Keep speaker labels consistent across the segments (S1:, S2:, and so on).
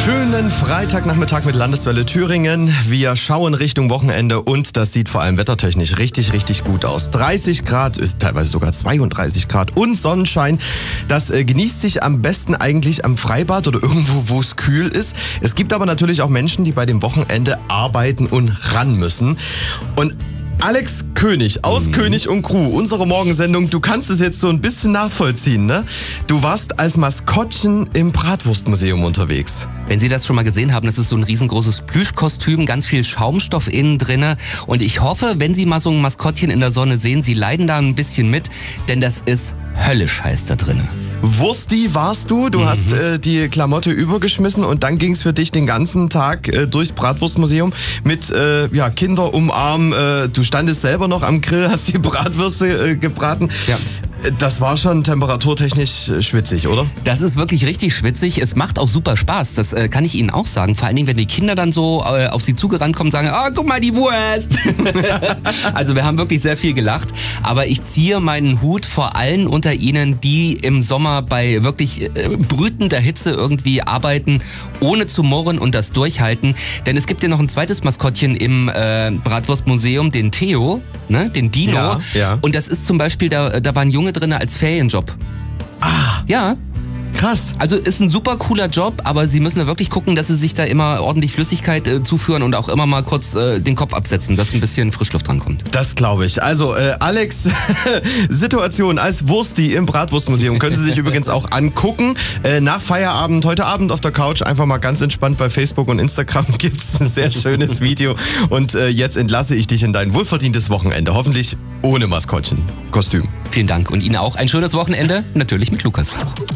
S1: Schönen Freitagnachmittag mit Landeswelle Thüringen. Wir schauen Richtung Wochenende und das sieht vor allem wettertechnisch richtig, richtig gut aus. 30 Grad, teilweise sogar 32 Grad und Sonnenschein. Das genießt sich am besten eigentlich am Freibad oder irgendwo, wo es kühl ist. Es gibt aber natürlich auch Menschen, die bei dem Wochenende arbeiten und ran müssen. Und Alex König aus König und Crew, unsere Morgensendung, du kannst es jetzt so ein bisschen nachvollziehen, ne? Du warst als Maskottchen im Bratwurstmuseum unterwegs.
S2: Wenn Sie das schon mal gesehen haben, das ist so ein riesengroßes Plüschkostüm, ganz viel Schaumstoff innen drinne. Und ich hoffe, wenn Sie mal so ein Maskottchen in der Sonne sehen, Sie leiden da ein bisschen mit, denn das ist höllisch heiß da drinne.
S1: Wursti warst du, hast die Klamotte übergeschmissen und dann ging es für dich den ganzen Tag durchs Bratwurstmuseum mit Kinder umarmen. Du standest selber noch am Grill, hast die Bratwürste gebraten. Ja. Das war schon temperaturtechnisch schwitzig, oder?
S2: Das ist wirklich richtig schwitzig. Es macht auch super Spaß, das kann ich Ihnen auch sagen. Vor allen Dingen, wenn die Kinder dann so auf Sie zugerannt kommen und sagen, oh, guck mal, die Wurst. Also wir haben wirklich sehr viel gelacht. Aber ich ziehe meinen Hut vor allen unter Ihnen, die im Sommer bei wirklich brütender Hitze irgendwie arbeiten, ohne zu murren und das durchhalten. Denn es gibt ja noch ein zweites Maskottchen im Bratwurstmuseum, den Theo, ne? Den Dino. Ja. Und das ist zum Beispiel, da war ein Junge drin als Ferienjob.
S1: Ah.
S2: Ja.
S1: Krass.
S2: Also ist ein super cooler Job, aber Sie müssen da wirklich gucken, dass Sie sich da immer ordentlich Flüssigkeit zuführen und auch immer mal kurz den Kopf absetzen, dass ein bisschen Frischluft drankommt.
S1: Das glaube ich. Also Alex, Situation als Wursti im Bratwurstmuseum können Sie sich übrigens auch angucken. Nach Feierabend, heute Abend auf der Couch, einfach mal ganz entspannt bei Facebook und Instagram gibt es ein sehr schönes Video. Und jetzt entlasse ich dich in dein wohlverdientes Wochenende. Hoffentlich ohne Maskottchen-Kostüm.
S2: Vielen Dank und Ihnen auch ein schönes Wochenende, natürlich mit Lukas.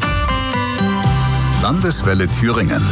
S3: Landeswelle Thüringen.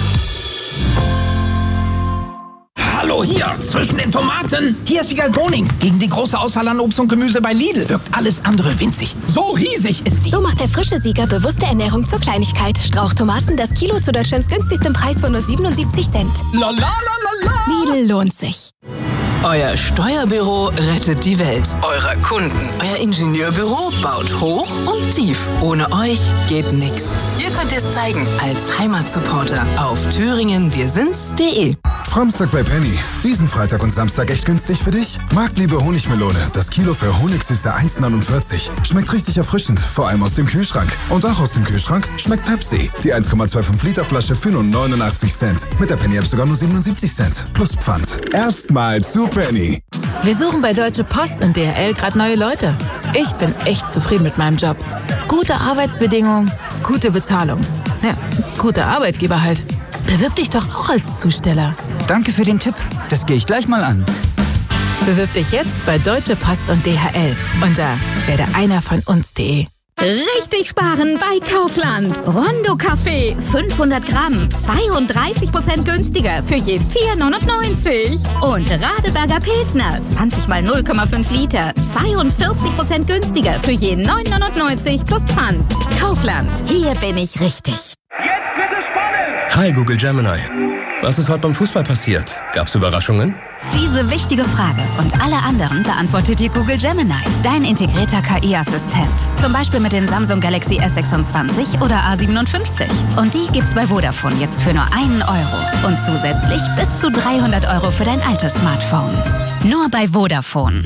S4: Hallo, hier, zwischen den Tomaten. Hier ist Wiegald Boning. Gegen die große Auswahl an Obst und Gemüse bei Lidl wirkt alles andere winzig. So riesig ist die.
S5: So macht der frische Sieger bewusste Ernährung zur Kleinigkeit. Strauchtomaten, das Kilo zu Deutschlands günstigstem Preis von nur 77 Cent.
S4: La la la la la.
S5: Lidl lohnt sich.
S6: Euer Steuerbüro rettet die Welt. Eurer Kunden. Euer Ingenieurbüro baut hoch und tief. Ohne euch geht nix. Ihr könnt es zeigen als Heimatsupporter auf thüringenwirsinds.de.
S7: Framstag bei Penny. Diesen Freitag und Samstag echt günstig für dich? Marktliebe Honigmelone. Das Kilo für Honigsüße 1,49. Schmeckt richtig erfrischend, vor allem aus dem Kühlschrank. Und auch aus dem Kühlschrank schmeckt Pepsi. Die 1,25 Liter Flasche für nur 89 Cent. Mit der Penny-App sogar nur 77 Cent. Plus Pfand. Erstmal zu Penny.
S8: Wir suchen bei Deutsche Post und DHL gerade neue Leute. Ich bin echt zufrieden mit meinem Job. Gute Arbeitsbedingungen, gute Bezahlung. Ja, guter Arbeitgeber halt. Bewirb dich doch auch als Zusteller.
S9: Danke für den Tipp. Das gehe ich gleich mal an.
S8: Bewirb dich jetzt bei Deutsche Post und DHL unter werde einer von uns.de.
S10: Richtig sparen bei Kaufland. Rondo Kaffee 500 Gramm, 32% günstiger für je 4,99. Und Radeberger Pilsner 20 mal 0,5 Liter, 42% günstiger für je 9,99 plus Pfand. Kaufland, hier bin ich richtig.
S11: Jetzt wird es spannend!
S12: Hi Google Gemini. Was ist heute beim Fußball passiert? Gab's Überraschungen?
S13: Diese wichtige Frage und alle anderen beantwortet dir Google Gemini, dein integrierter KI-Assistent. Zum Beispiel mit dem Samsung Galaxy S26 oder A57. Und die gibt's bei Vodafone jetzt für nur €1. Und zusätzlich bis zu €300 für dein altes Smartphone. Nur bei Vodafone.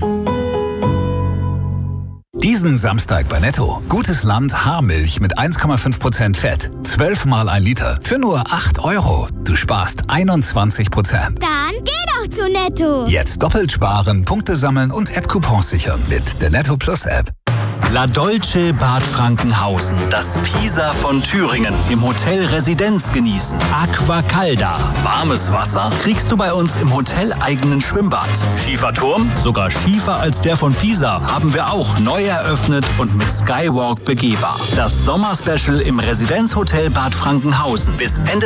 S3: Diesen Samstag bei Netto. Gutes Land Haarmilch mit 1,5% Fett. 12 mal 1 Liter für nur €8. Du sparst 21%.
S14: Dann geh doch zu Netto.
S3: Jetzt doppelt sparen, Punkte sammeln und App-Coupons sichern mit der Netto Plus App.
S15: La Dolce Bad Frankenhausen, das Pisa von Thüringen, im Hotel Residenz genießen. Aquacalda, warmes Wasser kriegst du bei uns im hoteleigenen Schwimmbad. Schieferturm, sogar schiefer als der von Pisa, haben wir auch neu eröffnet und mit Skywalk begehbar. Das Sommerspecial im Residenzhotel Bad Frankenhausen bis Ende